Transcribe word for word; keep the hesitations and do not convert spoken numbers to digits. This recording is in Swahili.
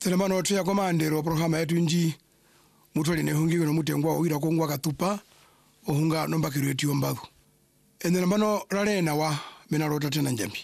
Selemano tia komandero programa yetu nji mutoli ne hungi no mutengwa oira kongwa katupa ohunga nomba kireti ombagu ene nambano ralena wa mena rota tena njambi